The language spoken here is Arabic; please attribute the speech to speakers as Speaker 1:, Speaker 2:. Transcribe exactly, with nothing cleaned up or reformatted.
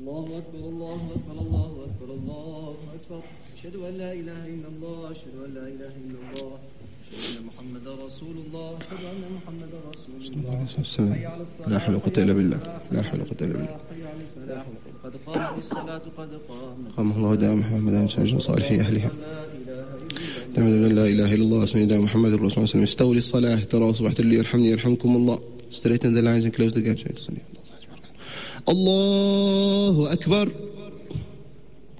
Speaker 1: الله أكبر الله أكبر الله أكبر الله أكبر أشهد أن لا إله إلا الله أشهد أن لا إله إلا الله أشهد أن محمدا رسول الله أشهد أن محمدا رسول الله حي على الصلاة
Speaker 2: لا حول ولا قوة إلا بالله لا حول ولا قوة إلا بالله
Speaker 1: حي على الفلاح قد قامت الصلاة قد قامت
Speaker 2: قام الله دام محمدا ساجد صالح أهلها دام لا إله إلا الله اسمه دام محمد رسول الله وسلم استولي الصلاة ترى أصبحت اللي يرحمني يرحمكم الله straighten the lines and close the gaps. الله أكبر.